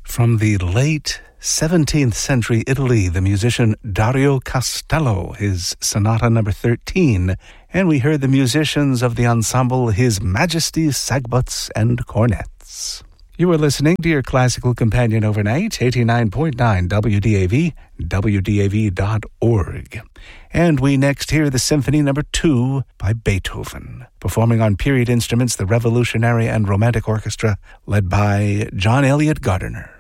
From the late 17th century Italy, the musician Dario Castello, his Sonata number 13, and we heard the musicians of the ensemble His Majesty's Sagbutts and Cornets. You are listening to your classical companion overnight, 89.9 WDAV, WDAV.org. And we next hear the Symphony No. 2 by Beethoven, performing on period instruments the Revolutionary and Romantic Orchestra, led by John Elliott Gardiner.